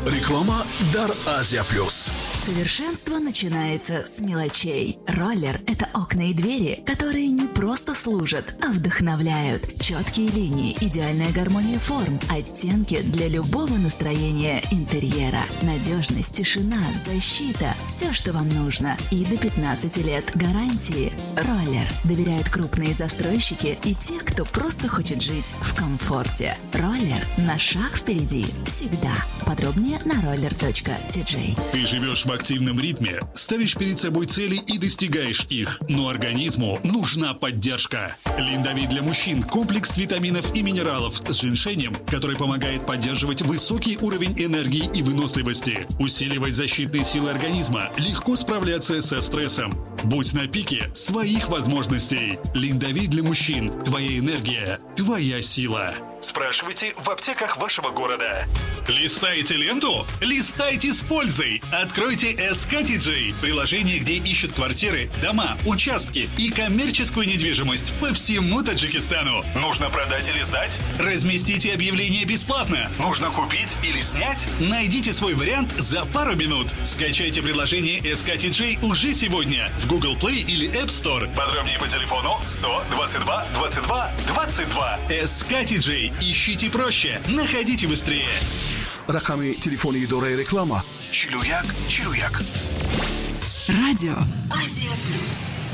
Реклама Дар Азия Плюс. Совершенство начинается с мелочей. Роллер – это окна и двери, которые не просто служат, а вдохновляют. Четкие линии, идеальная гармония форм, оттенки для любого настроения интерьера. Надежность, тишина, защита – все, что вам нужно. И до 15 лет гарантии. Роллер доверяют крупные застройщики и те, кто просто хочет жить в комфорте. Роллер на шаг впереди. Всегда. Подробнее на roller.tj. Ты живешь в активном ритме, ставишь перед собой цели и достигаешь их, но организму нужна поддержка. Линдави для мужчин – комплекс витаминов и минералов с женьшенем, который помогает поддерживать высокий уровень энергии и выносливости, усиливать защитные силы организма, легко справляться со стрессом. Будь на пике своих возможностей. Линдави для мужчин – твоя энергия, твоя сила. Спрашивайте в аптеках вашего города. Листаете ленту? Листайте с пользой! Откройте SKTJ – приложение, где ищут квартиры, дома, участки и коммерческую недвижимость по всему Таджикистану. Нужно продать или сдать? Разместите объявление бесплатно. Нужно купить или снять? Найдите свой вариант за пару минут. Скачайте приложение SKTJ уже сегодня в Google Play или App Store. Подробнее по телефону 122 22 22. SKTJ. Ищите проще, находите быстрее. Рақами телефони идораи реклама 41 41. Радио Азия Плюс.